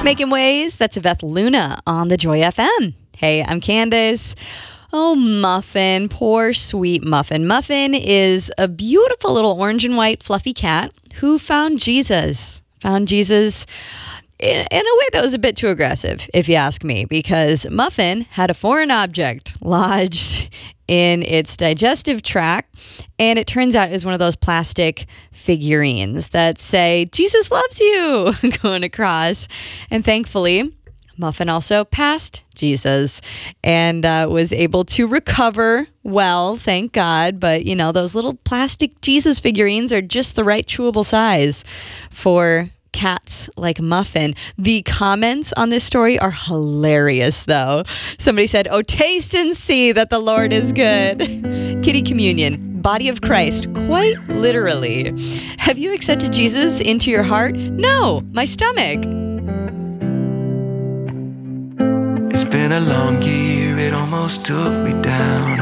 Making waves, that's Yvette Luna on the Joy FM. Hey, I'm Candace. Oh, Muffin, poor sweet Muffin. Muffin is a beautiful little orange and white fluffy cat who found Jesus. Found Jesus in a way that was a bit too aggressive, if you ask me, because Muffin had a foreign object lodged in its digestive tract, and it turns out it was one of those plastic figurines that say, Jesus loves you, going across. And thankfully, Muffin also passed Jesus and was able to recover well, thank God. But, you know, those little plastic Jesus figurines are just the right chewable size for cats like Muffin. The comments on this story are hilarious, though. Somebody said, "Oh, taste and see that the Lord is good." Kitty communion, body of Christ, quite literally. Have you accepted Jesus into your heart? No, my stomach. It's been a long year, it almost took me down.